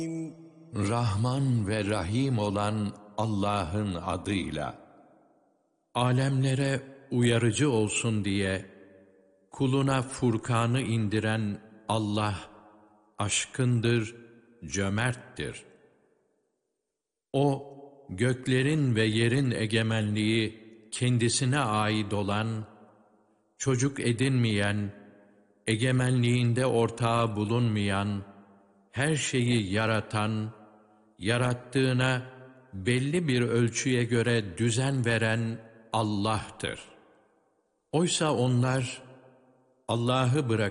Rahman ve Rahim olan Allah'ın adıyla. Alemlere uyarıcı olsun diye kuluna Furkan'ı indiren Allah aşkındır, cömerttir. O, göklerin ve yerin egemenliği kendisine ait olan, çocuk edinmeyen, egemenliğinde ortağı bulunmayan, her şeyi yaratan, yarattığına belli bir ölçüye göre düzen veren Allah'tır. Oysa onlar Allah'ı bırak